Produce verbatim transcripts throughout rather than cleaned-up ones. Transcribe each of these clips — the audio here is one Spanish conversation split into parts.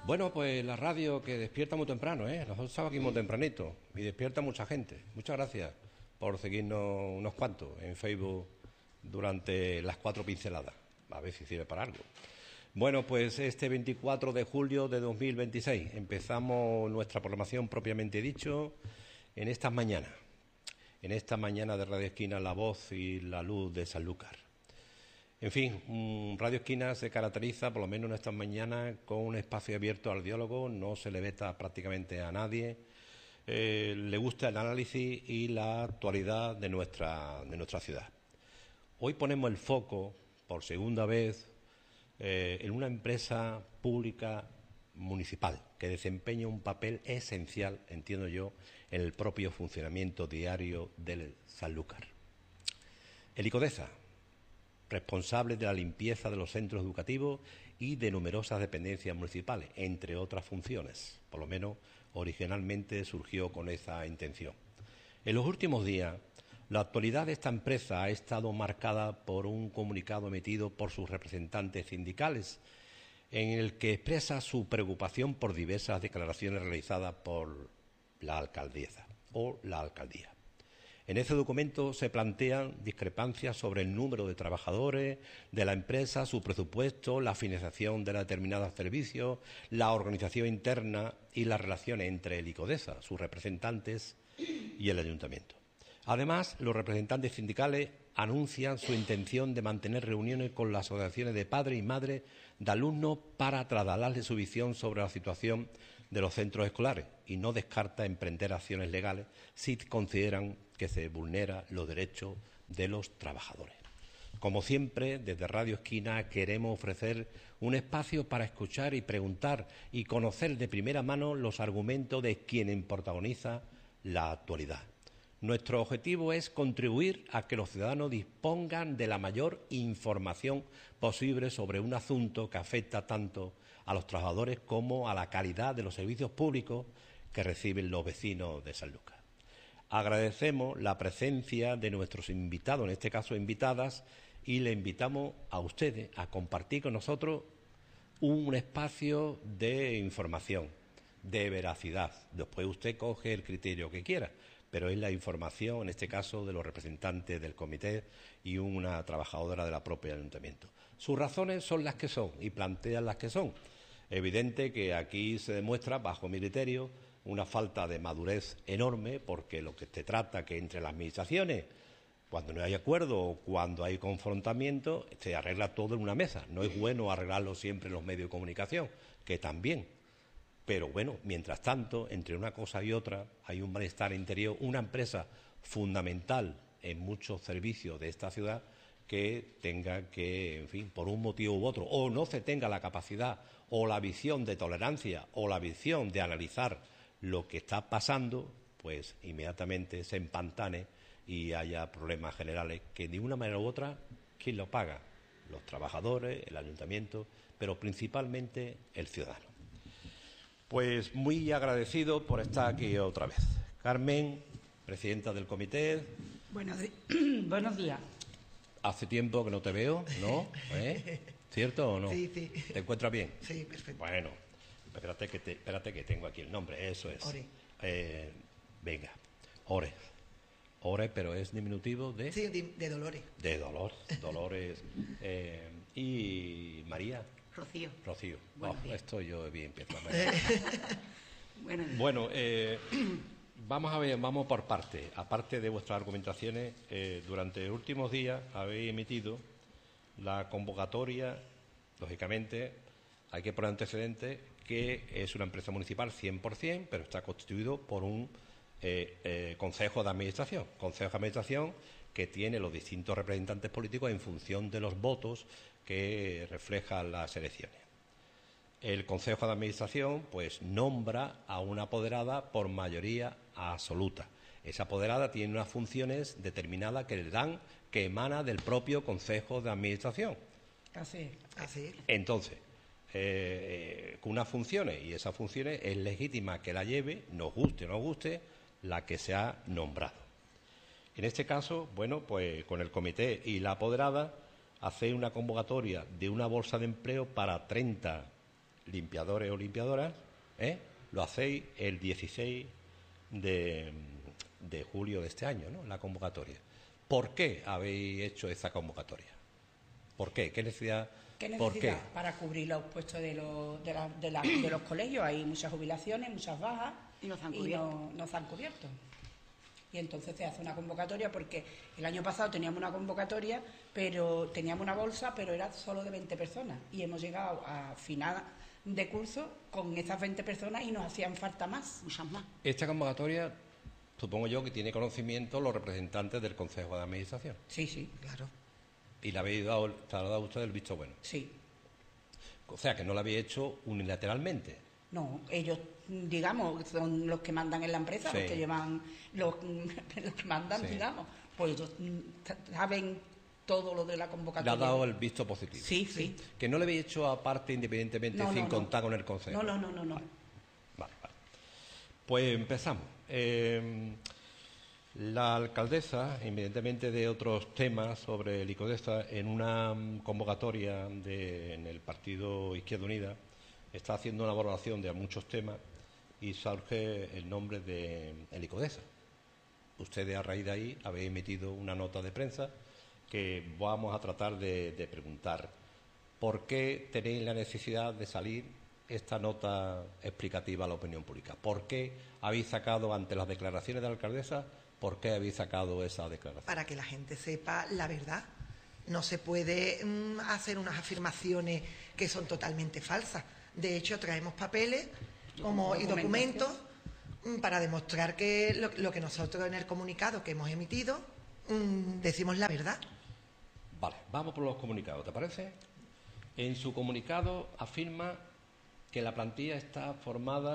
Bueno, pues la radio que despierta muy temprano, ¿eh? Nosotros estamos aquí muy tempranito y despierta mucha gente. Muchas gracias por seguirnos unos cuantos en Facebook durante las cuatro pinceladas. A ver si sirve para algo. Bueno, pues este veinticuatro de julio de dos mil veintiséis empezamos nuestra programación propiamente dicho en estas mañanas. En esta mañana de Radio Esquina, la voz y la luz de Sanlúcar. En fin, Radio Esquina se caracteriza, por lo menos en estas mañanas, con un espacio abierto al diálogo, no se le veta prácticamente a nadie, eh, le gusta el análisis y la actualidad de nuestra, de nuestra ciudad. Hoy ponemos el foco, por segunda vez, eh, en una empresa pública municipal que desempeña un papel esencial, entiendo yo, en el propio funcionamiento diario del Sanlúcar. El ICODESA, responsable de la limpieza de los centros educativos y de numerosas dependencias municipales, entre otras funciones. Por lo menos originalmente surgió con esa intención. En los últimos días, la actualidad de esta empresa ha estado marcada por un comunicado emitido por sus representantes sindicales, en el que expresa su preocupación por diversas declaraciones realizadas por la alcaldesa o la alcaldía. En ese documento se plantean discrepancias sobre el número de trabajadores de la empresa, su presupuesto, la financiación de determinados servicios, la organización interna y las relaciones entre el ICODESA, sus representantes y el ayuntamiento. Además, los representantes sindicales anuncian su intención de mantener reuniones con las asociaciones de padres y madres de alumnos para trasladarles su visión sobre la situación de los centros escolares y no descarta emprender acciones legales si consideran que se vulneran los derechos de los trabajadores. Como siempre, desde Radio Esquina queremos ofrecer un espacio para escuchar y preguntar y conocer de primera mano los argumentos de quien protagoniza la actualidad. Nuestro objetivo es contribuir a que los ciudadanos dispongan de la mayor información posible sobre un asunto que afecta tanto a los trabajadores como a la calidad de los servicios públicos que reciben los vecinos de Sanlúcar. Agradecemos la presencia de nuestros invitados, en este caso invitadas, y le invitamos a ustedes a compartir con nosotros un espacio de información, de veracidad. Después usted coge el criterio que quiera, pero es la información, en este caso, de los representantes del comité y una trabajadora de la propia ayuntamiento. Sus razones son las que son y plantean las que son. Evidente que aquí se demuestra, bajo mi criterio, una falta de madurez enorme, porque lo que se trata que entre las administraciones, cuando no hay acuerdo o cuando hay confrontamiento, se arregla todo en una mesa. No es bueno arreglarlo siempre en los medios de comunicación, que también. Pero bueno, mientras tanto, entre una cosa y otra, hay un malestar interior, una empresa fundamental en muchos servicios de esta ciudad que tenga que, en fin, por un motivo u otro, o no se tenga la capacidad o la visión de tolerancia o la visión de analizar lo que está pasando, pues inmediatamente se empantane y haya problemas generales que de una manera u otra, ¿quién lo paga? Los trabajadores, el ayuntamiento, pero principalmente el ciudadano. Pues muy agradecido por estar aquí otra vez. Carmen, presidenta del comité. Buenos, di Buenos días. Hace tiempo que no te veo, ¿no? ¿Eh? ¿Cierto o no? Sí, sí. ¿Te encuentras bien? Sí, perfecto. Bueno, espérate que, te, espérate que tengo aquí el nombre, eso es. Ore. Eh, venga, Ore. Ore, pero es diminutivo de... Sí, de, de Dolores. De Dolores, Dolores. eh, y María. Rocío. Rocío. Bueno, oh, esto yo bien empiezo a bueno, bueno eh, vamos a ver, vamos por partes. Aparte de vuestras argumentaciones, eh, durante los últimos días habéis emitido la convocatoria, lógicamente, hay que poner antecedentes, que es una empresa municipal cien por cien, pero está constituido por un eh, eh, consejo de administración. Consejo de administración que tiene los distintos representantes políticos en función de los votos que reflejan las elecciones. El Consejo de Administración pues nombra a una apoderada por mayoría absoluta. Esa apoderada tiene unas funciones determinadas que le dan, que emana del propio Consejo de Administración. Así, así. Entonces, eh, eh, con unas funciones, y esas funciones es legítima que la lleve, nos guste o no guste, la que se ha nombrado. En este caso, bueno, pues con el comité y la apoderada hace una convocatoria de una bolsa de empleo para treinta limpiadores o limpiadoras, ¿eh? Lo hacéis el dieciséis de, de julio de este año, ¿no? La convocatoria. ¿Por qué habéis hecho esa convocatoria? ¿Por qué? ¿Qué necesidad? ¿Qué ¿Por necesidad? qué? Para cubrir los puestos de los, de, la, de, la, de los colegios. Hay muchas jubilaciones, muchas bajas y no se han y cubierto. no, no se han cubierto. Y entonces se hace una convocatoria porque el año pasado teníamos una convocatoria, pero teníamos una bolsa, pero era solo de veinte personas. Y hemos llegado a final de curso con esas veinte personas y nos hacían falta más. Muchas más. Esta convocatoria, supongo yo que tiene conocimiento los representantes del Consejo de Administración. Sí, sí, claro. Y le habéis dado, te ha dado usted el visto bueno. Sí. O sea, que no lo habéis hecho unilateralmente. No, ellos, digamos, son los que mandan en la empresa, Sí. los que llevan, los, los que mandan, Sí. digamos. Pues ellos mm, saben todo lo de la Le convocatoria. ha dado el visto positivo. Sí, sí. Que no le habéis hecho aparte, independientemente, No, sin no, no. contar con el Consejo. No, no, no, no, no. Vale, vale. vale. Pues empezamos. Eh, la alcaldesa, independientemente de otros temas sobre el ICODESA, en una mm, convocatoria de, en el Partido Izquierda Unida, está haciendo una valoración de muchos temas y surge el nombre de el ICODESA. Ustedes, a raíz de ahí, habéis emitido una nota de prensa que vamos a tratar de, de preguntar por qué tenéis la necesidad de salir esta nota explicativa a la opinión pública. ¿Por qué habéis sacado, ante las declaraciones de la alcaldesa, por qué habéis sacado esa declaración? Para que la gente sepa la verdad. No se puede mm, hacer unas afirmaciones que son totalmente falsas. De hecho, traemos papeles como, y documentos mm, para demostrar que lo, lo que nosotros en el comunicado que hemos emitido mm, decimos la verdad. Vale, vamos por los comunicados, ¿te parece? En su comunicado afirma que la plantilla está formada,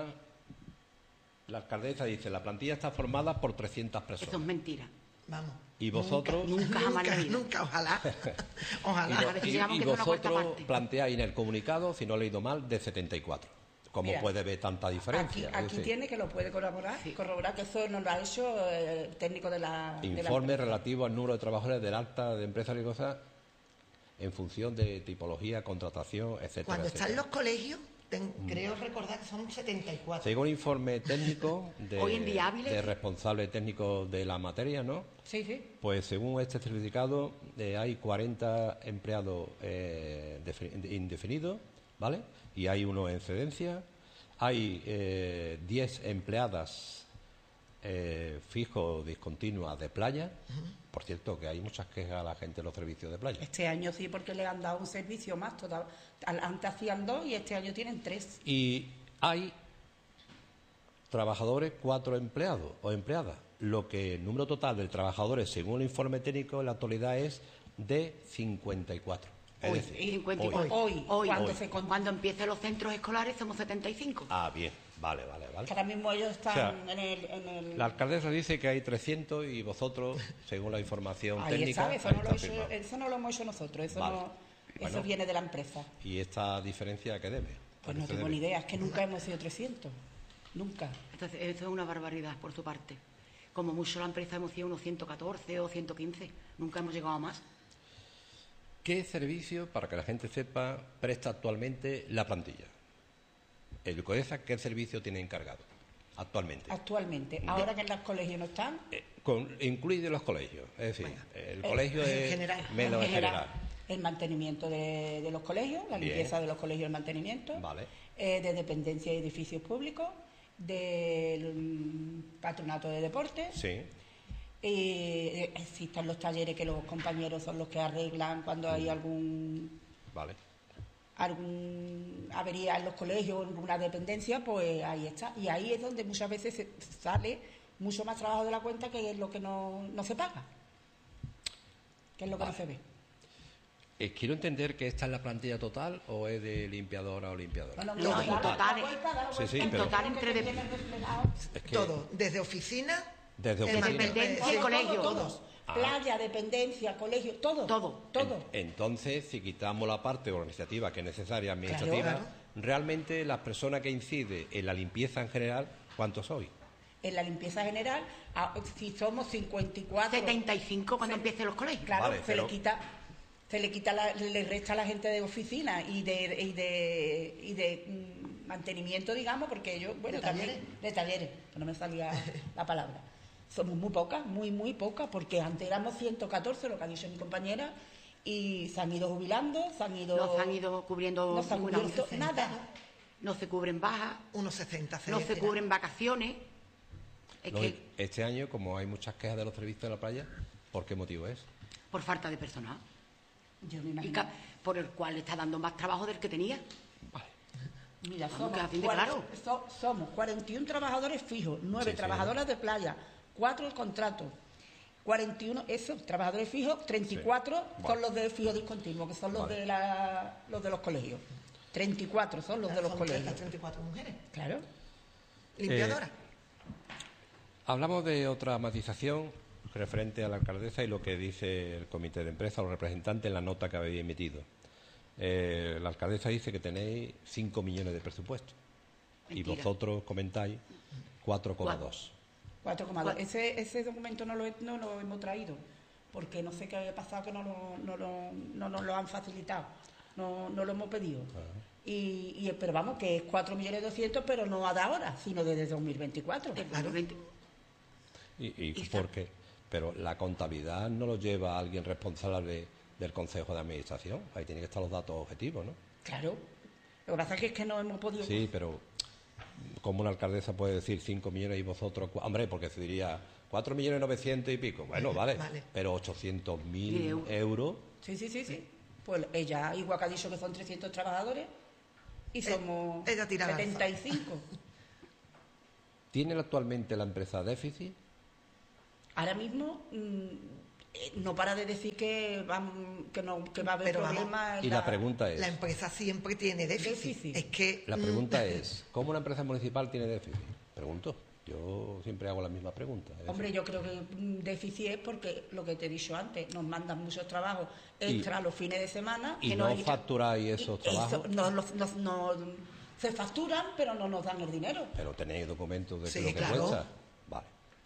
la alcaldesa dice, la plantilla está formada por trescientas personas. Eso es mentira. Vamos. Y vosotros... Nunca, nunca jamás en la nunca, vida. nunca, ojalá. Y, Ojalá. vo- A veces y- llegamos y que es una cuarta vosotros parte. planteáis en el comunicado, si no he leído mal, de setenta y cuatro. ¿Cómo Mira, puede ver tanta Aquí, diferencia? Es aquí decir, tiene que lo puede corroborar, Sí. corroborar que eso nos lo ha hecho el técnico de la... de la informe empresa. relativo al número de trabajadores del alta de empresas y cosas en función de tipología, contratación, etcétera. Cuando están etcétera. los colegios, ten- creo recordar que son setenta y cuatro. Según informe técnico de, Hoy en día hábiles. de responsable técnico de la materia, ¿no? Sí, sí. Pues según este certificado eh, hay cuarenta empleados eh, defi- indefinidos, ¿vale? Y hay uno en excedencia. Hay eh, diez empleadas eh, fijos discontinuas de playa. Por cierto, que hay muchas quejas a la gente de los servicios de playa. Este año sí, porque le han dado un servicio más. Toda, al- antes hacían dos y este año tienen tres. Y hay trabajadores, cuatro empleados o empleadas. Lo que el número total de trabajadores, según el informe técnico, en la actualidad es de cincuenta y cuatro. Es Hoy, decir, y cincuenta y hoy. cuatro. Hoy, Hoy. cuando Hoy. se con- Cuando empiecen los centros escolares somos setenta y cinco. Ah, bien, vale, vale, vale. que ahora mismo ellos están O sea, en el... En el La alcaldesa dice que hay trescientos y vosotros, según la información ahí técnica, está, eso ahí no, lo está hecho- firmado. eso no lo hemos hecho nosotros, eso, Vale. no, Bueno. eso viene de la empresa. ¿Y esta diferencia a qué debe? ¿A Pues qué no se tengo debe? ni idea, es que nunca hemos sido trescientos. Nunca. Entonces, esto es una barbaridad por su parte. Como mucho la empresa hemos sido unos ciento catorce o ciento quince. Nunca hemos llegado a más. ¿Qué servicio, para que la gente sepa, presta actualmente la plantilla? El CODESA, ¿qué servicio tiene encargado actualmente? Actualmente, ahora que en los colegios no están, Eh, con, incluido los colegios, es decir, el eh, colegio en es general. menos en en general, general. el mantenimiento de, de los colegios, la Bien. limpieza de los colegios, el mantenimiento, Vale. eh, de dependencia y edificios públicos, del mm, patronato de deportes. Sí, Y eh, existen los talleres que los compañeros son los que arreglan cuando hay algún vale. algún avería en los colegios o en alguna dependencia, pues ahí está. Y ahí es donde muchas veces se- sale mucho más trabajo de la cuenta, que es lo que no, no se paga, que es lo que Vale. no se ve. Eh, quiero entender que esta es la plantilla total o es de limpiadora o limpiadora. Bueno, No, cada- en total, cada eh, vuelta da la Sí, vuelta. sí, en pero- total entre de- Tienen reflejado. Es que- Todo, desde oficina, Desde el oficina. man- Dependencia eh, y sí, colegio. todos. Ah. Playa, dependencia, colegio, todo. Todo. Todo. En- entonces, si quitamos la parte organizativa, que es necesaria, administrativa, Claro, claro. realmente las personas que inciden en la limpieza en general, ¿cuántos sois? En la limpieza general, a- si somos cincuenta y cuatro, setenta y cinco cuando empiecen los colegios. claro, Vale, se pero- le quita se le quita la, le resta a la gente de oficina y de y de, y de mm, mantenimiento, digamos, porque ellos, bueno, ¿De talleres? también de talleres, que no me salía la palabra. Somos muy pocas, muy, muy pocas, porque antes éramos ciento catorce, lo que ha dicho mi compañera, y se han ido jubilando, se han ido... No se han ido cubriendo no se han ninguna- cubierto nada. No se cubren bajas, Unos sesenta no se cubren vacaciones. Es No, que Este año, como hay muchas quejas de los servicios de la playa, ¿por qué motivo es? por falta de personal. Yo me Y imagino. ca- por el cual le está dando más trabajo del que tenía. Mira, Vamos, somos, que a fin de cuarenta claro. so- somos cuarenta y uno trabajadores fijos, nueve Sí, sí. trabajadoras de playa, cuatro el contrato, cuarenta y uno, esos trabajadores fijos, treinta y cuatro Sí. son Vale. los de fijo discontinuo, que son los, Vale. de la, los de los colegios. treinta y cuatro son los de los Son colegios. las treinta y cuatro mujeres. Claro. Limpiadoras. Hablamos de otra matización referente a la alcaldesa y lo que dice el comité de empresa, los representantes en la nota que habéis emitido. Eh, la alcaldesa dice que tenéis cinco millones de presupuesto y Mentira. vosotros comentáis cuatro coma dos. cuatro coma dos. Cuatro. Ese, ese documento no lo, he- no lo hemos traído, porque no sé qué había pasado, que no, lo, no, lo- no nos lo han facilitado, no, no lo hemos pedido. Y, y pero vamos, que es cuatro millones doscientos, pero no de ahora, sino desde dos mil veinticuatro. Claro. ¿Y, y Y está- por qué? Pero la contabilidad no lo lleva alguien responsable del Consejo de Administración. Ahí tienen que estar los datos objetivos, ¿no? Claro. Lo que pasa es que, es que no hemos podido... Sí, pero ¿cómo una alcaldesa puede decir cinco millones y vosotros... cua- Hombre, porque se diría cuatro millones novecientos y pico. Bueno, vale, Vale. pero ochocientos mil Mil euros. euros... Sí, sí, sí, sí. Pues ella, igual que ha dicho que son trescientos trabajadores, y somos ella tira lanza. setenta y cinco. ¿Tiene actualmente la empresa déficit? Ahora mismo mm, eh, no para de decir que, van, que, no, que va a haber Pero vamos, problemas. en Y la pregunta es... La empresa siempre tiene déficit. Déficit. Es que La mm, pregunta es, ¿cómo una empresa municipal tiene déficit? Pregunto. Yo siempre hago la misma pregunta. Es Hombre, decir, yo creo que mm, déficit es porque, lo que te he dicho antes, nos mandan muchos trabajos extra los fines de semana. ¿Y que no hay- facturáis esos y eso, trabajos? no, los- no- no- se facturan, pero no nos dan el dinero. Pero tenéis documentos de Sí, que lo que claro. cuesta. Vale.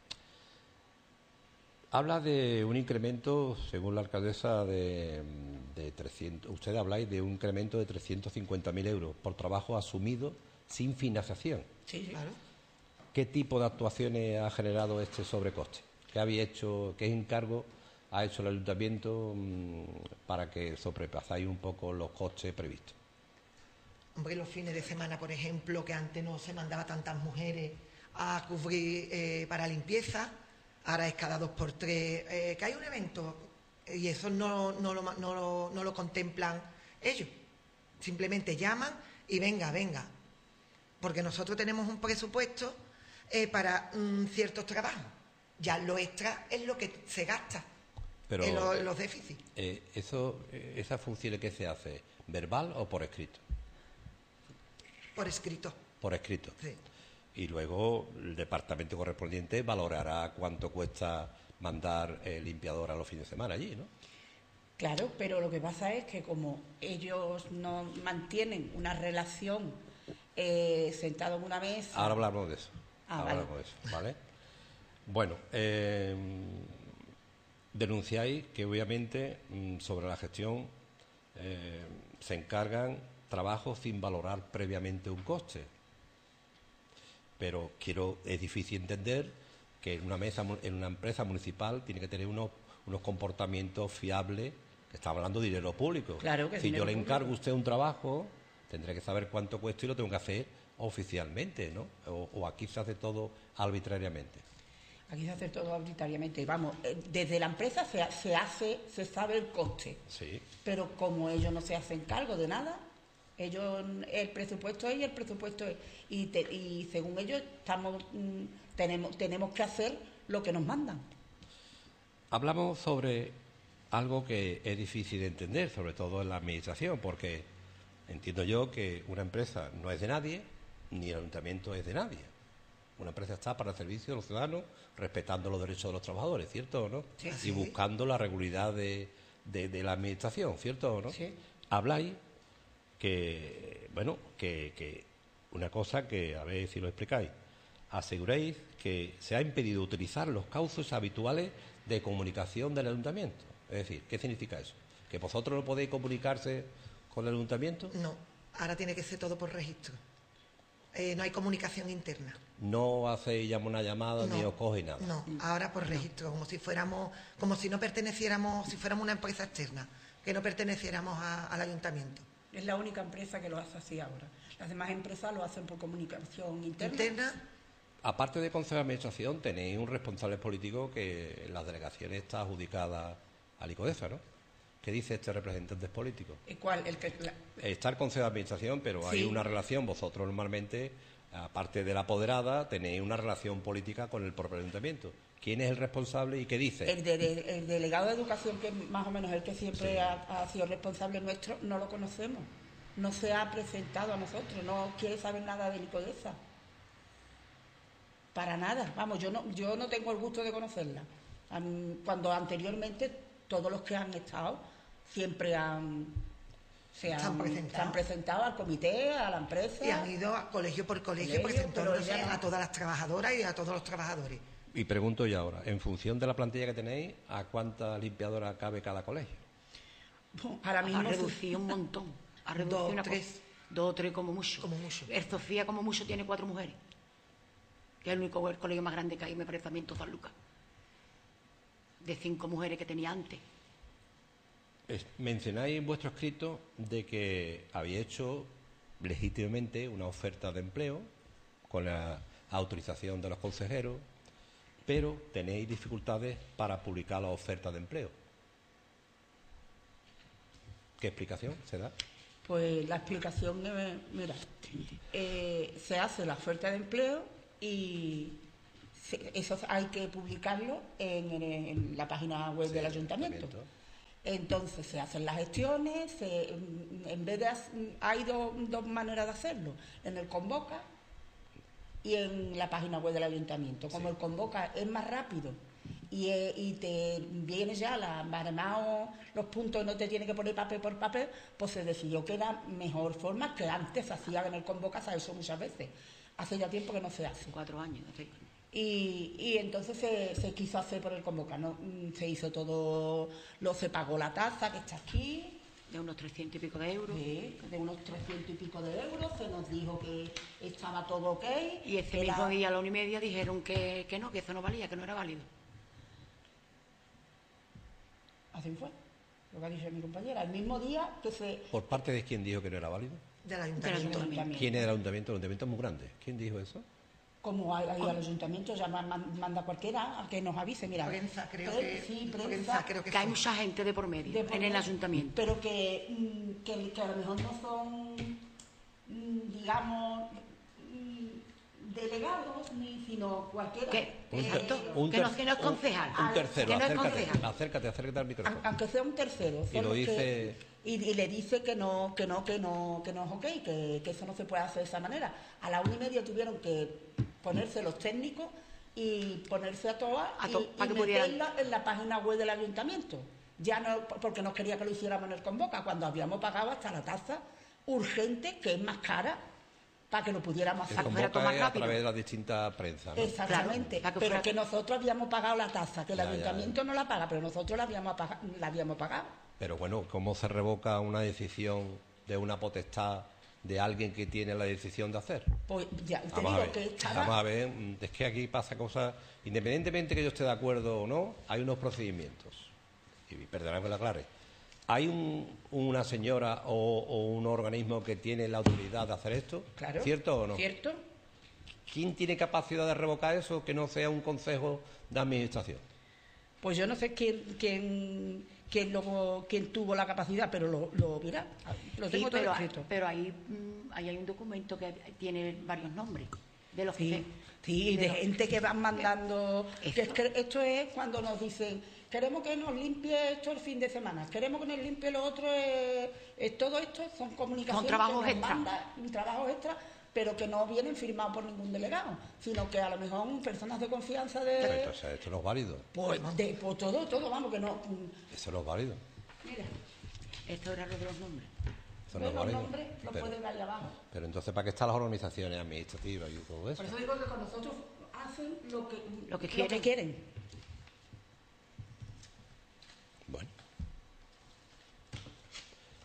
Habla de un incremento, según la alcaldesa, de, de trescientos. Ustedes habláis de un incremento de trescientos cincuenta mil euros por trabajo asumido sin financiación. Sí, sí. Claro. ¿Qué tipo de actuaciones ha generado este sobrecoste? ¿Qué habéis hecho, qué encargo ha hecho el ayuntamiento mm, para que sobrepasáis un poco los costes previstos? Hombre, los fines de semana, por ejemplo, que antes no se mandaba tantas mujeres a cubrir eh, para limpieza, ahora es cada dos por tres, eh, que hay un evento y eso no, no, lo, ma- no, lo, no lo contemplan ellos. Simplemente llaman y venga, venga. Porque nosotros tenemos un presupuesto eh, para mm, ciertos trabajos. Ya lo extra es lo que se gasta Pero, en, lo- en los déficits. Eh, eso, eh, ¿Esas funciones que se hace, verbal o por escrito? Por escrito. Por escrito. Sí. Y luego el departamento correspondiente valorará cuánto cuesta mandar el limpiador a los fines de semana allí, ¿no? Claro, pero lo que pasa es que como ellos no mantienen una relación eh, sentado en una mesa... Ahora hablamos de eso. Ah, Ahora vale. hablamos de eso, ¿vale? Bueno, eh, denunciáis que obviamente mm, sobre la gestión eh, se encargan trabajos sin valorar previamente un coste. Pero quiero, es difícil entender que en una mesa, mu- en una empresa municipal tiene que tener unos, unos comportamientos fiables, que estamos hablando de dinero público. Claro que es si yo dinero le público. encargo a usted un trabajo, tendré que saber cuánto cuesta y lo tengo que hacer oficialmente, ¿no? O, o aquí se hace todo arbitrariamente. Aquí se hace todo arbitrariamente. Vamos, eh, desde la empresa se, ha- se hace, se sabe el coste, Sí. pero como ellos no se hacen cargo de nada, ellos el presupuesto es y el presupuesto es. Y, te- y según ellos estamos mm, tenemos tenemos que hacer lo que nos mandan. Hablamos sobre algo que es difícil de entender, sobre todo en la administración, porque entiendo yo que una empresa no es de nadie, ni el ayuntamiento es de nadie. Una empresa está para el servicio de los ciudadanos, respetando los derechos de los trabajadores, ¿cierto o no? Sí. Y Así es. buscando la regularidad de, de- de la administración, ¿cierto o no? Sí. Habláis que, bueno, que, que una cosa que, a ver si lo explicáis, aseguréis que se ha impedido utilizar los cauces habituales de comunicación del ayuntamiento. Es decir, ¿qué significa eso? ¿Que vosotros no podéis comunicarse con el ayuntamiento? No, ahora tiene que ser todo por registro. Eh, no hay comunicación interna. No hacéis ya una llamada No, ni os coge nada. No, ahora por registro, como si fuéramos, como si no perteneciéramos, si fuéramos una empresa externa, que no perteneciéramos a- al ayuntamiento. Es la única empresa que lo hace así ahora. Las demás empresas lo hacen por comunicación interna. Interna, Aparte de Consejo de Administración, tenéis un responsable político que en las delegaciones está adjudicada al ICODESA, ¿no? ¿Qué dice este representante político? ¿El cuál? El que, la- Está el Consejo de Administración, pero hay Sí. una relación, vosotros normalmente, aparte de la apoderada, tenéis una relación política con el propio ayuntamiento. ¿Quién es el responsable y qué dice? el, de- de- el delegado de educación, que es más o menos el que siempre Sí. ha, ha sido responsable nuestro, no lo conocemos. No se ha presentado a nosotros, no quiere saber nada de Licodesa. Para nada. Vamos, yo no, yo no tengo el gusto de conocerla. Am- Cuando anteriormente todos los que han estado siempre han se Se han han, presentado. se han presentado al comité, a la empresa. y han ido a colegio por colegio, Colegio, presentándose pero ella no. a todas las trabajadoras y a todos los trabajadores. Y pregunto yo ahora, en función de la plantilla que tenéis, ¿a cuántas limpiadoras cabe cada colegio? Ahora mismo Ha sí. reducido un montón. Ha reducido Dos, una tres. cosa. Dos o tres como mucho. Como mucho. El Sofía como mucho tiene cuatro mujeres. Que es el único el colegio más grande que hay, me parece, también en San Lucas. De cinco mujeres que tenía antes. Es- mencionáis en vuestro escrito de que habéis hecho legítimamente una oferta de empleo con la autorización de los consejeros, pero tenéis dificultades para publicar la oferta de empleo. ¿Qué explicación se da? Pues la explicación, eh, mira, eh, se hace la oferta de empleo y se- eso hay que publicarlo en, en- en la página web Sí, del del ayuntamiento. ayuntamiento. Entonces se hacen las gestiones, se- en vez de hac- hay do- dos maneras de hacerlo, en el Convoca y en la página web del ayuntamiento. Como Sí. el Convoca es más rápido y, eh, y te viene ya la baremao, los puntos, no te tiene que poner papel por papel, pues se decidió que era mejor forma que antes se hacía en el Convoca, se ha hecho muchas veces. Hace ya tiempo que no se hace. Cuatro años. Sí. Y, y entonces se, se quiso hacer por el Convoca, ¿no? Mm, Se hizo todo, lo se pagó la tasa que está aquí, De unos trescientos y pico de euros. de, de unos trescientos y pico de euros, se nos dijo que estaba todo ok. Y ese que mismo la- día, a la una y media, dijeron que, que no, que eso no valía, que no era válido. Así fue, lo que ha dicho mi compañera. El mismo día que se... ¿Por parte de quién dijo que no era válido? Del ayuntamiento. ayuntamiento. ¿Quién era el ayuntamiento? El ayuntamiento es muy grande. ¿Quién dijo eso? Como hay, hay al ayuntamiento, ya ma- man- manda cualquiera a que nos avise, mira. Prensa, creo pre- que, Sí, prensa, prensa, creo que Que hay fue. mucha gente de por medio de por en el medio, ayuntamiento. Pero que, mm, que, que a lo mejor no son, mm, digamos, mm, delegados, ni sino cualquiera. Que- Un Eh, Exacto. un que ter- no- que no es un- concejal. Un, tercero, Que no es acércate, concejal. acércate, acércate al micrófono. Aun- aunque sea un tercero. Y son lo los que- dice- y, y le dice que no, que no, que no, que no es ok, que, que eso no se puede hacer de esa manera. A la una y media tuvieron que ponerse los técnicos y ponerse a todas A y, to- y para que pudieran- meterla en la página web del ayuntamiento. Ya no, porque no quería que lo hiciéramos en el Convoca, cuando habíamos pagado hasta la tasa urgente, que es más cara, para que lo pudiéramos Se hacer. fuera todo convoca más a rápido. través de la distinta prensa, ¿no? Exactamente, Claro, para que pero fuera- que nosotros habíamos pagado la tasa, que el Ya, ya, ayuntamiento no la paga, pero nosotros la habíamos, paga- la habíamos pagado. Pero bueno, ¿cómo se revoca una decisión de una potestad de alguien que tiene la decisión de hacer? Pues ya, te Vamos a digo ver, que estaba- vamos a ver, mm, es que aquí pasa cosas, independientemente que yo esté de acuerdo o no, hay unos procedimientos. Y perdonad que lo aclare. ¿Hay un- una señora o, o un organismo que tiene la autoridad de hacer esto? Claro. ¿Cierto o no? ¿Cierto? ¿Quién tiene capacidad de revocar eso que no sea un consejo de administración? Pues yo no sé quién, quién, quién, lo- quién tuvo la capacidad, pero lo, lo mira, lo Sí, tengo todo pero, escrito. pero ahí, mm, ahí hay un documento que tiene varios nombres de los que Sí, sí, y de pero- gente que van mandando. Que es Esto- que esto es cuando nos dicen, queremos que nos limpie esto el fin de semana, queremos que nos limpie lo otro. Es, es- todo esto son comunicaciones. Son trabajos que nos extra. mandan, trabajos extra, pero que no vienen firmados por ningún delegado, sino que a lo mejor son personas de confianza Pero de. esto, o sea, esto no es válido. Pues, de, pues todo, todo, vamos, que no. Eso no es válido. Mira, Esto era lo de los nombres. Eso no es ves los válido. nombres, los Pero, pueden ver ahí abajo. pero entonces, ¿para qué están las organizaciones administrativas y todo eso? Por eso digo que con nosotros hacen lo que, Lo que quieren. quieren. Bueno.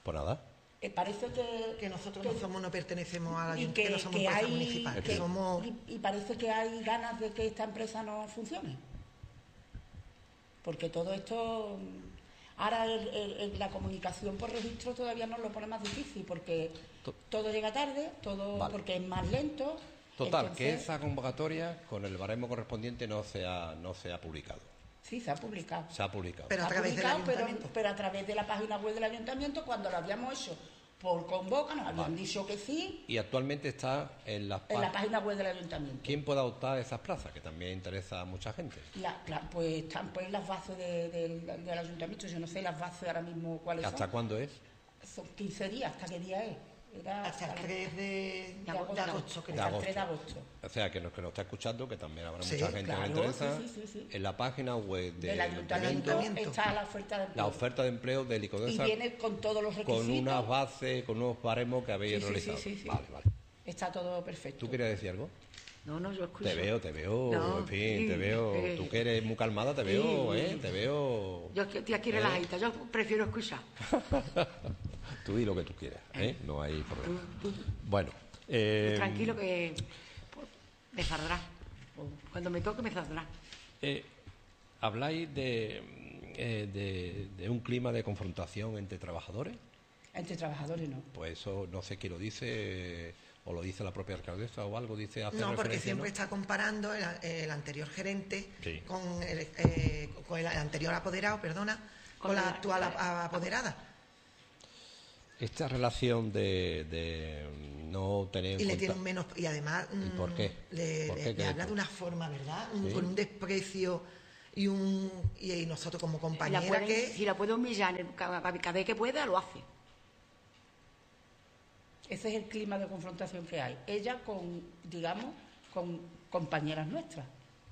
Pues nada. Eh, parece que... Que nosotros que- no somos, no pertenecemos a la y Ayuntamiento, que, que no somos que empresa hay, municipal, que- somos... y, y parece que hay ganas de que esta empresa no funcione. Porque todo esto... mm, Ahora el- el- el- la comunicación por registro todavía nos lo pone más difícil, porque To- todo llega tarde, todo Vale. porque es más lento. Total, que entonces- esa convocatoria con el baremo correspondiente no se ha, no se ha publicado. Sí, se ha publicado. Se ha publicado. Pero a Se ha través del publicado, pero, ayuntamiento. pero a través de la página web del ayuntamiento, cuando lo habíamos hecho por convoca, nos habían Vale. dicho que sí, Y actualmente está en las en la pá- página web del ayuntamiento. ¿Quién puede optar a esas plazas? Que también interesa a mucha gente. La- la- pues están pues las bases de- del- del ayuntamiento, yo no sé las bases ahora mismo cuáles ¿Hasta son. cuándo es? Son quince días, ¿hasta qué día es? Era Hasta el tres de, de de agosto, creo. Hasta el tres de agosto. O sea, que nos, que nos está escuchando, que también habrá Sí, mucha gente que le claro, interesa. sí, sí, sí, sí. En la página web del Del ayuntamiento, ayuntamiento. está la oferta de empleo. la oferta de empleo del y Icodesa viene con todos los requisitos. con unas bases, con unos baremos que habéis Sí, sí, sí, realizado. sí, sí. Vale, vale. Está todo perfecto. ¿Tú querías decir algo? No, no, yo escucho. Te veo, te veo, No, en fin, sí, te veo. eh, Tú que eres muy calmada, te veo, sí. ¿eh? Te veo. Yo estoy aquí ¿Eh? relajadita, yo prefiero escuchar. Tú di lo que tú quieras, ¿eh? No hay problema. Tú- tú- Bueno. eh, Tranquilo que pues, me saldrá. Cuando me toque me saldrá. eh, habláis de, eh, de, de un clima de confrontación entre trabajadores. Entre trabajadores no. Pues eso no sé quién lo dice, o lo dice la propia alcaldesa o algo, dice hace No, porque referencia, siempre ¿no? está comparando el, el anterior gerente Sí. con, el, eh, con el anterior apoderado, perdona, con, Con la la- actual ap- apoderada. Esta relación de, de no tener en Y le cuenta- tiene un menos. Y además. ¿Y por mm, qué? Le, ¿Por le- qué le crees habla tú? de una forma, ¿verdad? Un- Sí. Con un desprecio y un. Y, y nosotros como La compañera puede- que. Si la puede humillar en el- cada, cada vez que pueda, lo hace. Ese es el clima de confrontación que hay. Ella con, digamos, con compañeras nuestras.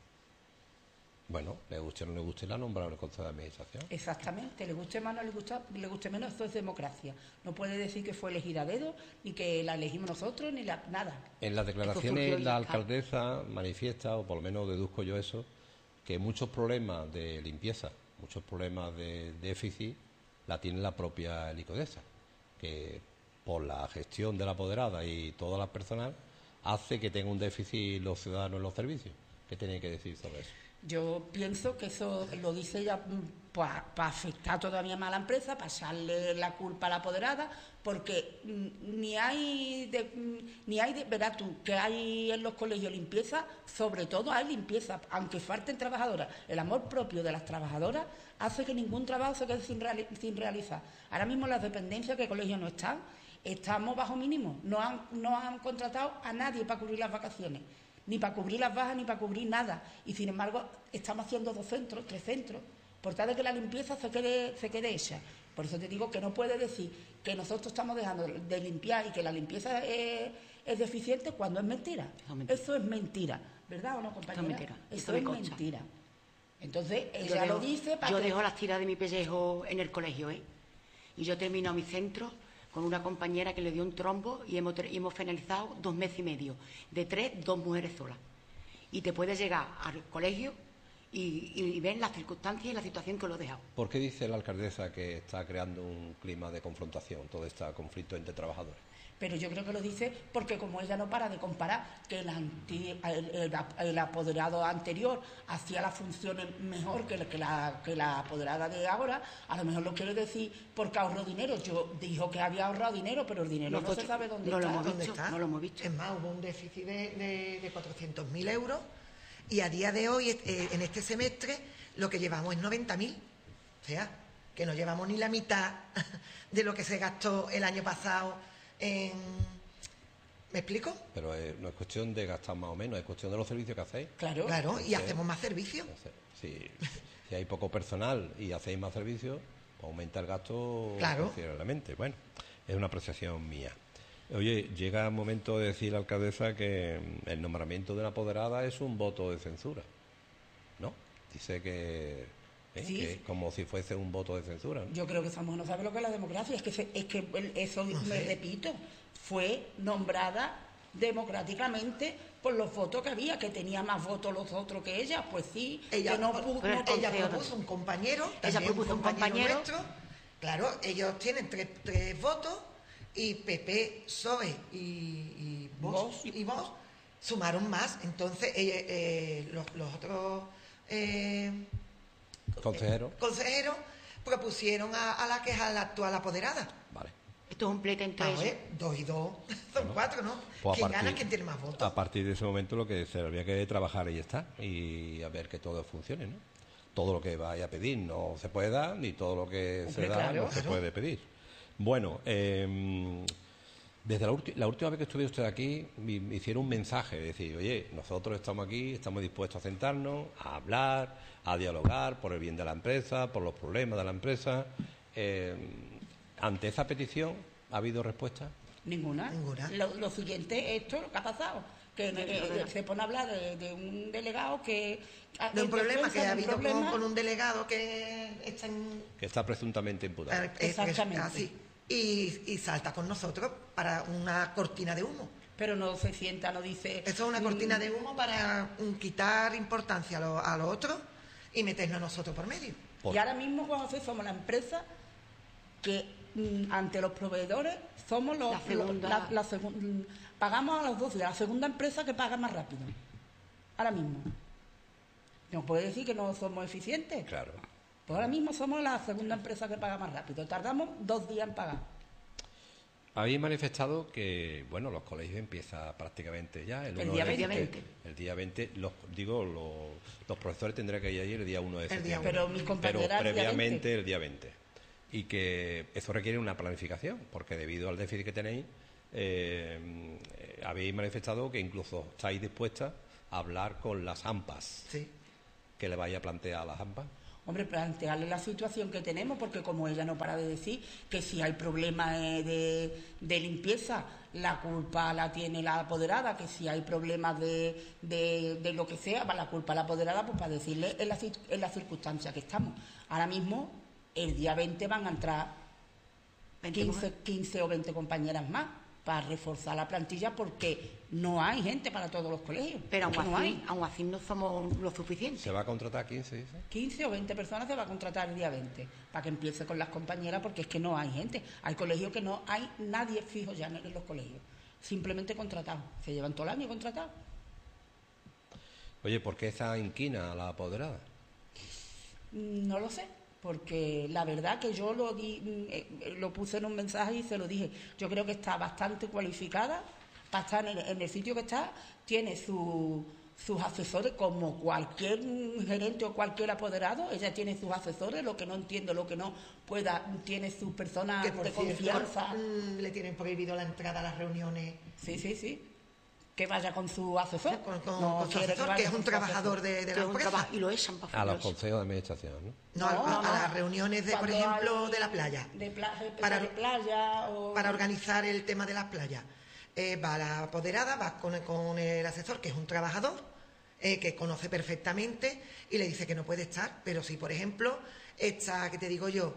Bueno, le guste o no le guste, la ha nombrado en el Consejo de Administración. Exactamente. Le guste más o no le gusta, le guste menos, esto es democracia. No puede decir que fue elegida a dedo, ni que la elegimos nosotros, ni la, nada. En las surgió declaraciones y la ya está. alcaldesa manifiesta, o por lo menos deduzco yo eso, que muchos problemas de limpieza, muchos problemas de déficit, la tiene la propia Licodesa, que por la gestión de la apoderada y toda la personal hace que tenga un déficit los ciudadanos en los servicios. ¿Qué tiene que decir sobre eso? Yo pienso que eso lo dice ella para afectar todavía más a la empresa, para echarle la culpa a la apoderada, porque mm, ni hay, de, mm, ni hay de, verás tú, que hay en los colegios limpieza, sobre todo hay limpieza, aunque falten trabajadoras. El amor propio de las trabajadoras hace que ningún trabajo se quede sin, reali- sin realizar. Ahora mismo las dependencias que colegios no están, estamos bajo mínimo, no han, no han contratado a nadie para cubrir las vacaciones, ni para cubrir las bajas, ni para cubrir nada. Y sin embargo, estamos haciendo dos centros, tres centros, por tal de que la limpieza se quede, se quede hecha. Por eso te digo que no puede decir que nosotros estamos dejando de limpiar y que la limpieza es, es deficiente cuando es mentira. Eso es mentira. Eso es mentira, ¿verdad o no, compañera? Eso es mentira, Eso eso me es consta. mentira. Entonces, Yo ella dejo- lo dice para Yo que... dejo las tiras de mi pellejo en el colegio, ¿eh? Y yo termino mi centro con una compañera que le dio un trombo y hemos, ter- y hemos finalizado dos meses y medio. De tres, dos mujeres solas. Y te puedes llegar al colegio y, y, y ver las circunstancias y la situación que lo he dejado. ¿Por qué dice la alcaldesa que está creando un clima de confrontación, todo este conflicto entre trabajadores? Pero yo creo que lo dice porque como ella no para de comparar que el, anti- el- el- el apoderado anterior hacía las funciones mejor que la, que, la, que la apoderada de ahora, a lo mejor lo quiere decir porque ahorró dinero. Yo dijo que había ahorrado dinero, pero el dinero no Nosotros se sabe dónde no lo está. hemos ¿Dónde visto, está? no lo hemos visto. Es más, hubo un déficit de, de, de cuatrocientos mil euros y a día de hoy, eh, en este semestre, lo que llevamos es noventa mil. O sea, que no llevamos ni la mitad de lo que se gastó el año pasado en... ¿Me explico? Pero eh, no es cuestión de gastar más o menos, es cuestión de los servicios que hacéis. Claro. Claro, y Sí. hacemos más servicios. Entonces, si, si hay poco personal y hacéis más servicios, pues aumenta el gasto Claro. considerablemente. Bueno, es una apreciación mía. Oye, llega el momento de decir la alcaldesa que mm, el nombramiento de una apoderada es un voto de censura, ¿no? Dice que, eh, Sí. que como si fuese un voto de censura, ¿no? Yo creo que esa mujer no sabe lo que es la democracia. Es que, se- es que el- eso, No me sé. repito, fue nombrada democráticamente por los votos que había, que tenía más votos los otros que ella. Pues sí, Ella, que no pudo... pero no- el ella consejo propuso un compañero, Ella también propuso un compañero compañero nuestro, Claro, ellos tienen tres, tres votos y P P, P S O E y, y Vox y Vox sumaron más. Entonces eh, eh, los, los otros eh, Consejero. eh, consejeros propusieron a, a la que es a la actual apoderada. Vale. Esto es un pleito entre A ellos. ver, dos y dos son cuatro, ¿no? Pues a ¿Quién partir- gana? ¿Quién tiene más votos? A partir de ese momento lo que se habría que trabajar y ya está, y a ver que todo funcione, ¿no? Todo lo que vaya a pedir no se puede dar, ni todo lo que Hombre, se da claro. no se Claro. puede pedir. Bueno, eh, desde la, ulti- la última vez que estuve usted aquí, me, me hicieron un mensaje, de decir, oye, nosotros estamos aquí, estamos dispuestos a sentarnos, a hablar, a dialogar por el bien de la empresa, por los problemas de la empresa. Eh, ante esa petición, ¿ha habido respuesta? Ninguna. Ninguna. Lo, lo siguiente, esto lo que ha pasado, que eh, se pone a hablar de, de un delegado que... De un en problema defensa que de ha un habido con, problema, con un delegado que está en... Que está presuntamente imputado. eh, es- Exactamente. así. Y, y salta con nosotros para una cortina de humo. pero no se sienta, no dice... Eso es una cortina de humo para mm, quitar importancia a lo, a lo otro y meternos nosotros por medio. Por- Y ahora mismo, Juan José, somos la empresa que mm, ante los proveedores somos los... La segunda- la- la segun- mm, pagamos a los dos días, la segunda empresa que paga más rápido. Ahora mismo. ¿Nos puede decir que no somos eficientes? Claro. Pues ahora mismo somos la segunda empresa que paga más rápido. Tardamos dos días en pagar. Habéis manifestado que, bueno, los colegios empiezan prácticamente ya el, El uno día de- veinte. El día veinte, los, digo, los, los profesores tendrán que ir allí el día uno de El día septiembre. Pero mis Pero compañeras el día previamente veinte. el día veinte. Y que eso requiere una planificación, porque debido al déficit que tenéis, eh, eh, habéis manifestado que incluso estáis dispuestas a hablar con las AMPAs. Sí. ¿Qué le vaya a plantear a las AMPAs? Hombre, plantearle la situación que tenemos, porque como ella no para de decir que si hay problemas eh, de, de limpieza, la culpa la tiene la apoderada, que si hay problemas de, de, de lo que sea, para la culpa la apoderada, pues para decirle en la, cir- en la circunstancia que estamos. Ahora mismo, el día veinte van a entrar veinte quince, mujeres. quince o veinte compañeras más para reforzar la plantilla, porque no hay gente para todos los colegios. Pero Es aún que no así, hay. aún así no somos lo suficiente. ¿Se va a contratar quince, dice? quince o veinte personas se va a contratar el día veinte para que empiece con las compañeras, porque es que no hay gente. Hay colegios que no hay nadie fijo ya en los colegios, simplemente contratados. Se llevan todo el año contratados. Oye, ¿por qué esa inquina a la apoderada? No lo sé, porque la verdad que yo lo di, eh, lo puse en un mensaje y se lo dije. Yo creo que está bastante cualificada para estar en el, en el sitio que está. Tiene su, sus asesores, como cualquier gerente o cualquier apoderado. Ella tiene sus asesores, lo que no entiendo, lo que no pueda, tiene sus personas Que por de cierto, confianza. mm, le tienen prohibido la entrada a las reuniones Sí, sí, sí. Que vaya con su asesor. con, con- No con su quiere asesor, vaya que es con un su trabajador asesor. de, de Que la es un empresa. trabajo y lo echan para A afuera. los consejos de administración, ¿no? No, No, a, a no. las reuniones de, por Cuando ejemplo, hay de la playa. De, pla- de Para- de playa o... Para organizar el tema de las playas. Eh, va la apoderada, va con, con el asesor, que es un trabajador, eh, que conoce perfectamente, y le dice que no puede estar. Pero si, por ejemplo, está, que te digo yo,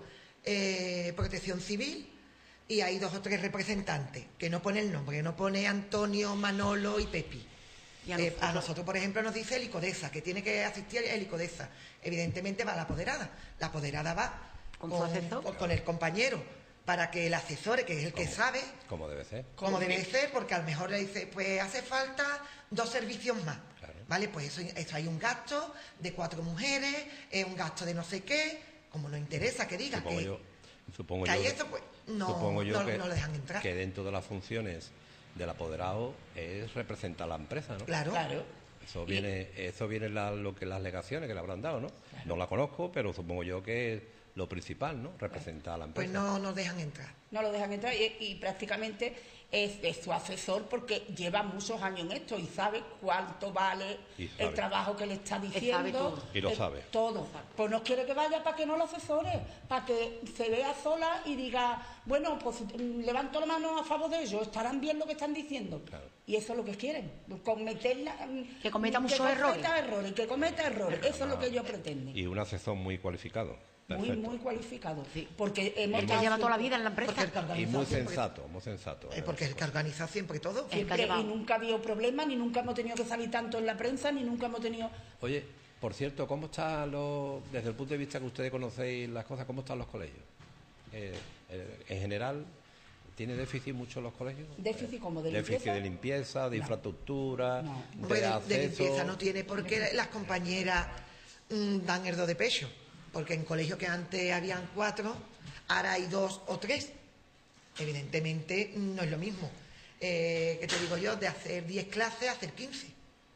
eh, Protección Civil, y hay dos o tres representantes, que no pone el nombre, que no pone Antonio, Manolo y Pepi. Y a Eh, nosotros- a nosotros, por ejemplo, nos dice Helicodesa, que tiene que asistir a Helicodesa. Evidentemente va la apoderada. La apoderada va Con su asesor. con- con el compañero, para que el asesore, que es el que Como- sabe Como debe ser. como debe ser, porque a lo mejor le dice, pues hace falta dos servicios más. Claro. ¿Vale? Pues eso, eso hay un gasto de cuatro mujeres, es un gasto de no sé qué, como nos interesa que diga Supongo que, yo, supongo que yo hay que- eso, pues no, supongo yo no, que, no lo dejan entrar. que dentro de las funciones del apoderado es representar a la empresa, ¿no? Claro. Claro. Eso viene, eso viene la- lo que las alegaciones que le habrán dado, ¿no? No la conozco, pero supongo yo que es lo principal, ¿no? Representar a la Pues empresa. no nos dejan entrar. No lo dejan entrar y, y prácticamente es, es su asesor, porque lleva muchos años en esto y sabe cuánto vale Y sabe. el trabajo que le está diciendo. sabe todo. Y lo eh, sabe. Todo. Pues no quiere que vaya para que no lo asesore, para que se vea sola y diga, bueno, pues mm, levanto la mano a favor de ellos, estarán bien lo que están diciendo. Claro. Y eso es lo que quieren, cometerla, mm, Que cometa muchos cometa errores. errores, que cometa errores. Eso es lo que ellos pretenden. Y un asesor muy cualificado. Muy, Perfecto. muy cualificado. Sí. Porque hemos El que estado lleva toda la siempre- vida en la empresa. Porque el que Y organiza muy siempre- sensato, muy sensato. eh, porque es el que organiza siempre todo. El que ha Siempre, llevado. y nunca ha habido problemas, ni nunca hemos tenido que salir tanto en la prensa, ni nunca hemos tenido... Oye, por cierto, ¿cómo están los, desde el punto de vista que ustedes conocéis las cosas, cómo están los colegios? eh, eh, en general, ¿tiene déficit mucho los colegios? Déficit como de déficit limpieza. de limpieza, de No. infraestructura, No. de Hombre, de, acceso. de limpieza no tiene porque las compañeras mm, dan el do de pecho, porque en colegios que antes habían cuatro, ahora hay dos o tres. Evidentemente no es lo mismo. Eh, ¿Qué te digo yo? De hacer diez clases, hacer quince.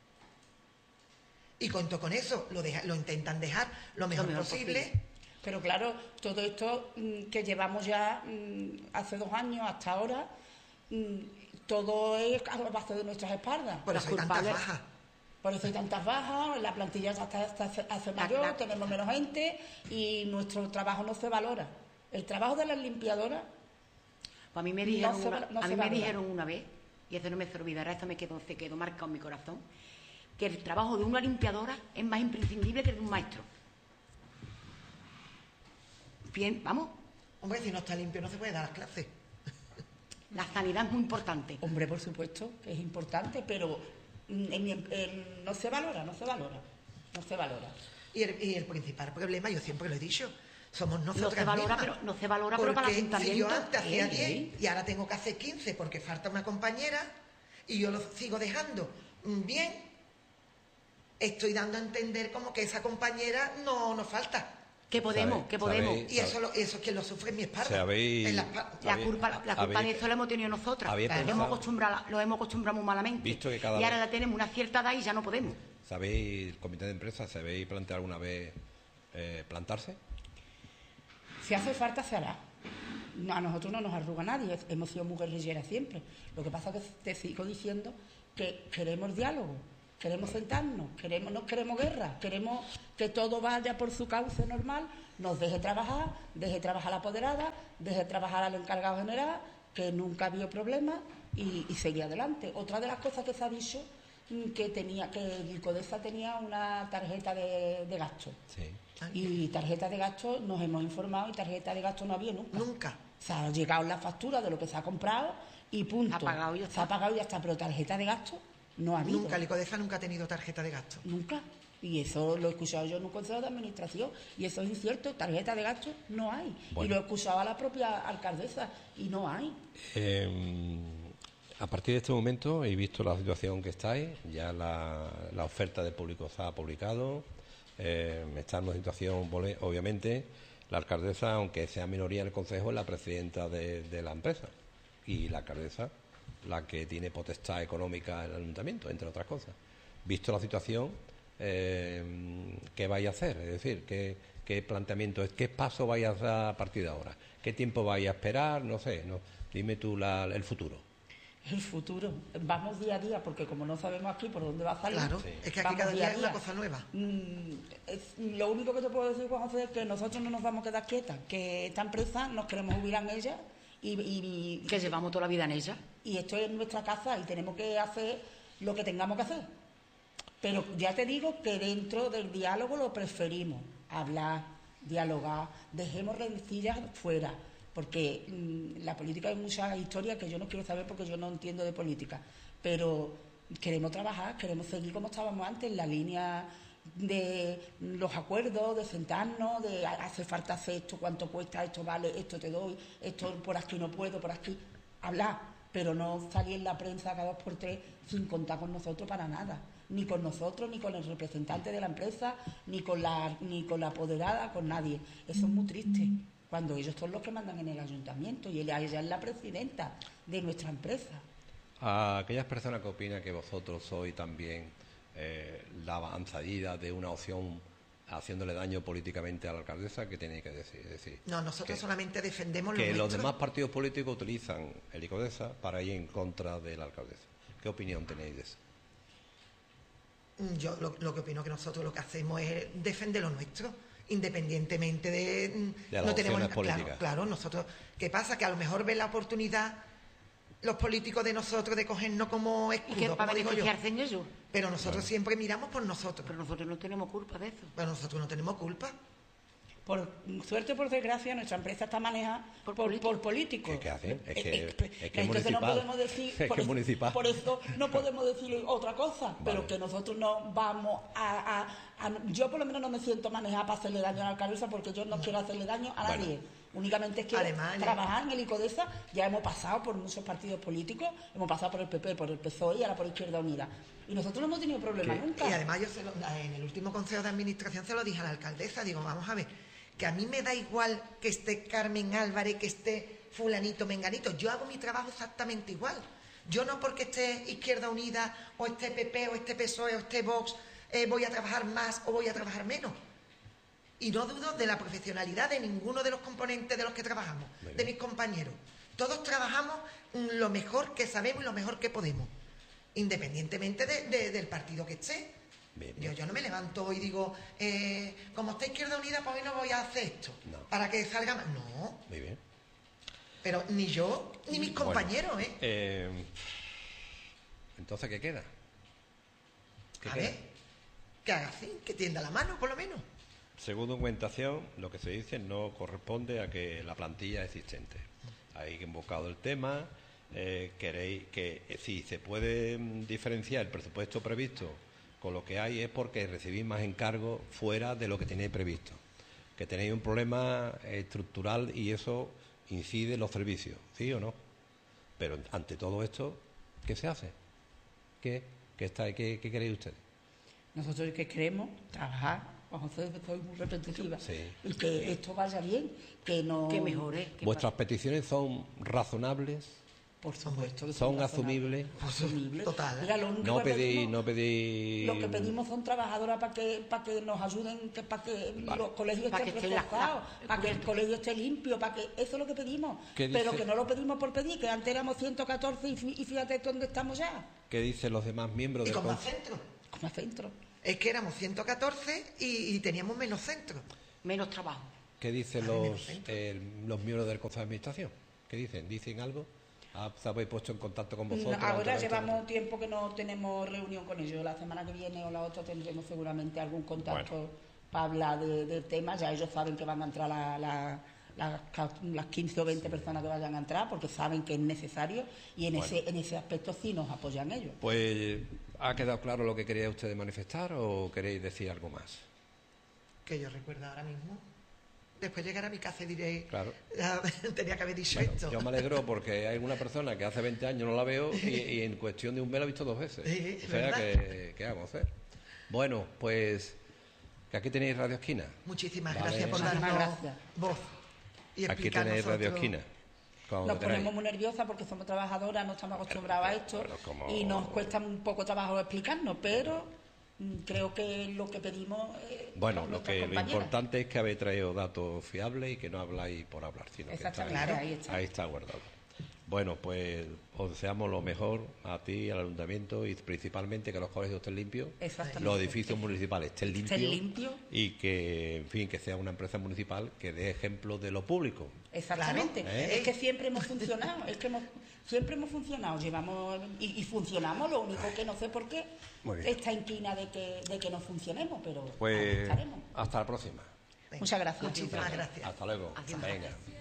Y cuento con eso, lo, deja- lo intentan dejar lo mejor, mejor posible. posible. Pero claro, todo esto mm, que llevamos ya mm, hace dos años hasta ahora, mm, todo es a base de nuestras espaldas. Por Las eso hay tantas culpables- bajas. Por eso hay tantas bajas, la plantilla ya está, está- se hace La- mayor, la- tenemos menos gente y nuestro trabajo no se valora. El trabajo de las limpiadoras, Pues a mí me No dijeron, se una, va- no a se mí me valora. dijeron una vez, y eso no me se olvidará, eso me quedó, se quedó marcado en mi corazón, que el trabajo de una limpiadora es más imprescindible que el de un maestro. Bien, vamos, Hombre, si no está limpio no se puede dar las clases. la sanidad es muy importante. hombre, por supuesto, que es importante, pero mm, en mi em- en- no se valora, no se valora, no se valora. Y el, y el principal problema, yo siempre lo he dicho, somos No nosotras se valora, mismas. pero, no se valora, pero para el Porque si ayuntamiento. yo antes hacía Sí. diez y ahora tengo que hacer quince porque falta una compañera y yo lo sigo dejando mm, bien, estoy dando a entender como que esa compañera no nos falta. Que podemos, ¿Sabe- que podemos. sabéis? Y eso, lo, eso es quien lo sufre en mi espalda. Si habéis- en la espalda. La Habéis- culpa, la culpa habéis- de eso la hemos tenido nosotras. habéis Lo pensado- hemos acostumbrado, lo hemos acostumbrado muy malamente. Visto que cada y ahora vez- ya tenemos una cierta edad y ya no podemos. ¿Sabéis, el comité de empresa, se habéis planteado alguna vez eh, plantarse? Si hace falta, se hará. No, a nosotros no nos arruga nadie, es- hemos sido muy guerrilleras siempre. Lo que pasa es que te sigo diciendo que queremos diálogo, queremos sentarnos, queremos, no queremos guerra, queremos que todo vaya por su cauce normal, nos deje trabajar, deje trabajar la apoderada, deje trabajar al encargado general, que nunca ha habido problemas y, y seguir adelante. Otra de las cosas que se ha dicho, mm, que tenía que el Codesa tenía una tarjeta de, de gasto. Sí. Y tarjeta de gasto nos hemos informado y tarjeta de gasto no había nunca. Nunca. O sea, ha llegado la factura de lo que se ha comprado y punto. Se ha pagado y ya Se está. ha pagado y ya está, pero tarjeta de gasto no ha habido. Nunca, el Icodefa nunca ha tenido tarjeta de gasto. Nunca. Y eso lo he escuchado yo en un consejo de administración y eso es incierto, tarjeta de gasto no hay. Bueno. Y lo he escuchado a la propia alcaldesa y no hay. Eh, a partir de este momento he visto la situación que estáis, ya la, la oferta de público se ha publicado, eh, está en una situación, vole- obviamente, la alcaldesa, aunque sea minoría en el Consejo, es la presidenta de, de la empresa y la alcaldesa la que tiene potestad económica en el ayuntamiento, entre otras cosas. Visto la situación, eh, ¿qué vais a hacer? Es decir, ¿qué, qué planteamiento es? ¿Qué paso vais a dar a partir de ahora? ¿Qué tiempo vais a esperar? No sé, no, dime tú la- el futuro. El futuro. Vamos día a día porque como no sabemos aquí por dónde va a salir. Claro, Sí. es que aquí vamos cada día a día es una día. cosa nueva. Mm, es- lo único que te puedo decir, Juan José, es que nosotros no nos vamos a quedar quietas, que esta empresa nos queremos jubilar en ella y, y, Que llevamos toda la vida en ella. y esto es nuestra casa y tenemos que hacer lo que tengamos que hacer. Pero ya te digo que dentro del diálogo lo preferimos, hablar, dialogar, dejemos rencillas fuera, porque mm, la política hay muchas historias que yo no quiero saber porque yo no entiendo de política, pero queremos trabajar, queremos seguir como estábamos antes, en la línea de los acuerdos, de sentarnos, de "Ha- hace falta hacer esto, cuánto cuesta, esto vale, esto te doy, esto por aquí no puedo, por aquí, hablar, pero no salir en la prensa cada dos por tres sin contar con nosotros para nada, ni con nosotros, ni con el representante de la empresa, ni con la, ni con la apoderada, con nadie. Eso es muy triste, cuando ellos son los que mandan en el ayuntamiento y ella, ella es la presidenta de nuestra empresa. A aquellas personas que opinan que vosotros sois también eh, la avanzadilla de una opción haciéndole daño políticamente a la alcaldesa, ¿qué tenéis que decir? Es decir, No, nosotros que- solamente defendemos lo que los nuestro. demás partidos políticos utilizan el Icodesa para ir en contra de la alcaldesa. ¿Qué opinión tenéis de eso? Mm, Yo lo, lo que opino que nosotros lo que hacemos es defender lo nuestro, independientemente de... mm, De las no tenemos opciones claro, políticas. claro, nosotros... ¿Qué pasa? Que a lo mejor ven la oportunidad los políticos de nosotros de cogernos como Y que escudo, para como digo yo. beneficiarse en ello. Pero nosotros siempre miramos por nosotros. Pero nosotros no tenemos culpa de eso. Pero nosotros no tenemos culpa. Por suerte o por desgracia, nuestra empresa está manejada Por por, políticos. por políticos. ¿Qué- qué hacen? Es Eh, que- eh, es que es entonces no municipal. podemos decir, Es que por es eso- municipal. por eso no podemos decir otra cosa, pero Vale. que nosotros no vamos a, a- a- yo por lo menos no me siento manejada para hacerle daño a la alcaldesa porque yo no quiero hacerle daño a Bueno. nadie. Únicamente es que Además, trabajar en el ICODESA ya hemos pasado por muchos partidos políticos, hemos pasado por el P P, por el P S O E y ahora por Izquierda Unida. Y nosotros no hemos tenido problema nunca. Y además yo se lo- en el último consejo de administración se lo dije a la alcaldesa, digo, vamos a ver, que a mí me da igual que esté Carmen Álvarez, que esté fulanito, menganito, yo hago mi trabajo exactamente igual. Yo no porque esté Izquierda Unida, o esté P P, o esté P S O E, o esté Vox, eh, voy a trabajar más o voy a trabajar menos. Y no dudo de la profesionalidad de ninguno de los componentes de los que trabajamos, de mis compañeros. Todos trabajamos mm, lo mejor que sabemos y lo mejor que podemos, independientemente de- de- del partido que esté. Bien, Yo, bien. yo no me levanto y digo, eh, como está Izquierda Unida, pues hoy no voy a hacer esto, No. para que salga más. No, Muy bien. pero ni yo ni mis Bueno, compañeros, ¿eh? eh, entonces, ¿qué queda? ¿Qué A queda? ver, que haga así, que tienda la mano, por lo menos. Según documentación, lo que se dice no corresponde a que la plantilla existente. Hay invocado el tema, eh, queréis que eh, si se puede mm, diferenciar el presupuesto previsto con lo que hay es porque recibís más encargos fuera de lo que tenéis previsto. Que tenéis un problema estructural y eso incide en los servicios, ¿sí o no? Pero ante todo esto, ¿qué se hace? ¿Qué, qué, está, qué, qué queréis ustedes? Nosotros que queremos trabajar, vamos a hacer, soy muy repetitiva, Sí. y que esto vaya bien, que no... Que mejore. que ¿Vuestras peticiones son razonables? Por supuesto. que ¿Son razonables. asumibles? Asumibles. Total. Mira, lo único No que pedí, pedimos- no pedí. Lo que pedimos son trabajadoras para que para que nos ayuden, que, para que Vale. los colegios Para que estén estén las- reforzados, las- para que el colegio esté limpio, para que eso es lo que pedimos. ¿Qué Pero dice? que no lo pedimos por pedir, que antes éramos ciento catorce y, fí- y fíjate dónde estamos ya, ¿Qué dicen los demás miembros Y del con más consejo? centros. como centro. Es que éramos ciento catorce y, y teníamos menos centros. menos trabajo. ¿Qué dicen Vale, los, menos centro. eh, los miembros del consejo de administración? ¿Qué dicen? ¿Dicen algo? ¿Ah, ¿Se habéis puesto en contacto con vosotros? Ahora antes de esto? llevamos tiempo que no tenemos reunión con ellos. La semana que viene o la otra tendremos seguramente algún contacto para hablar de- del tema. Ya ellos saben que van a entrar la- la- la- las quince o veinte personas que vayan a entrar porque saben que es necesario y en, ese, en ese aspecto sí nos apoyan ellos. Pues, ¿ha quedado claro lo que queríais ustedes manifestar o queréis decir algo más? Que yo recuerdo ahora mismo. Después llegar a mi casa y diré, Claro. "Ah, tenía que haber dicho Bueno, esto. yo me alegro porque hay una persona que hace veinte años no la veo y, y en cuestión de un mes la he visto dos veces. Sí, O sea, ¿verdad? que, ¿qué vamos a hacer? Bueno, pues, que aquí tenéis Radio Esquina. Muchísimas Vale. gracias por Muchísimas darnos gracias. voz y Aquí explicarnos tenéis Radio otro- Esquina. Cuando Nos queráis. ponemos muy nerviosas porque somos trabajadoras, no estamos acostumbradas a esto Bueno, como- y nos cuesta un poco trabajo explicarnos, pero mm, creo que lo que pedimos eh, Bueno, con lo nuestras que lo compañeras. importante es que habéis traído datos fiables y que no habláis por hablar, sino que está, Exactamente, ahí está. ahí está guardado. Bueno, pues os deseamos lo mejor a ti, al ayuntamiento y principalmente que los colegios estén limpios, Exactamente. los edificios municipales estén limpios, Estén limpios. y que, en fin, que sea una empresa municipal que dé ejemplo de lo público. Exactamente. Claro, ¿eh? Es que siempre hemos funcionado, es que hemos, siempre hemos funcionado, llevamos y, y funcionamos, lo único que no sé por qué Muy bien. está inquina de que, de que no funcionemos, pero ahí Pues estaremos. hasta la próxima. Venga, Muchas gracias. Muchísimas gracias. Hasta luego. Adiós. Venga.